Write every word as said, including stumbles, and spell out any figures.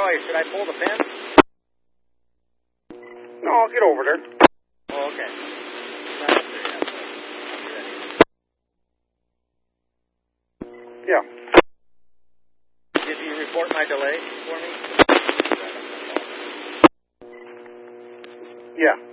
Troy, should I pull the pin? No, I'll get over there. Oh, okay. Yeah. Did you report my delay for me? Yeah.